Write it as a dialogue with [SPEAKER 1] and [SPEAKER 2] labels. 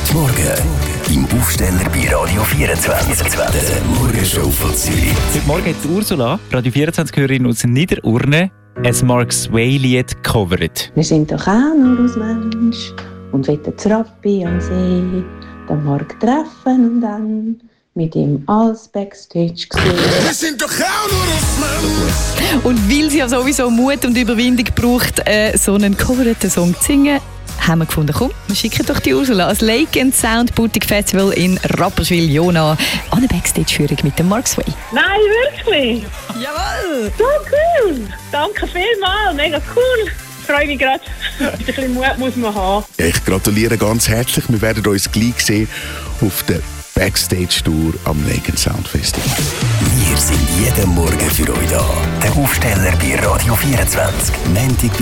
[SPEAKER 1] Heute Morgen im Aufsteller bei Radio 24. Der Morgenshow von Zürich.
[SPEAKER 2] Heute Morgen hat Ursula, Radio 24-Hörerin aus Niederurne, ein Mark Sway-Lied gecovert.
[SPEAKER 3] Wir sind doch auch nur aus Mensch und wollen Rappi am See den Mark treffen und dann mit ihm als Backstage gesehen.
[SPEAKER 4] Wir sind doch auch nur aus Mensch.
[SPEAKER 5] Und weil sie ja sowieso Mut und Überwindung braucht, so einen coverten Song zu singen, haben wir gefunden, komm, wir schicken doch die Ursula als Lake and Sound Boutique Festival in Rapperswil-Jona an eine Backstage-Führung mit dem Mark Sway.
[SPEAKER 6] Nein, wirklich?
[SPEAKER 5] Jawohl!
[SPEAKER 6] So cool! Danke vielmals, mega cool! Ich freue mich gerade. Ein bisschen Mut muss man haben.
[SPEAKER 4] Ja, ich gratuliere ganz herzlich. Wir werden uns gleich sehen auf der Backstage-Tour am Lake & Sound Festival.
[SPEAKER 1] Wir sind jeden Morgen für euch da. Der Aufsteller bei Radio 24. Montag